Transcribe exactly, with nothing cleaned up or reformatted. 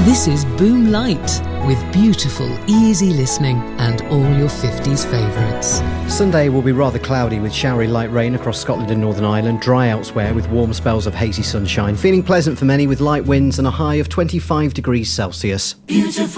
This is Boom Light, with beautiful, easy listening and all your fifties favourites. Sunday will be rather cloudy with showery light rain across Scotland and Northern Ireland, dry elsewhere with warm spells of hazy sunshine. Feeling pleasant for many with light winds and a high of twenty-five degrees Celsius. Beautiful.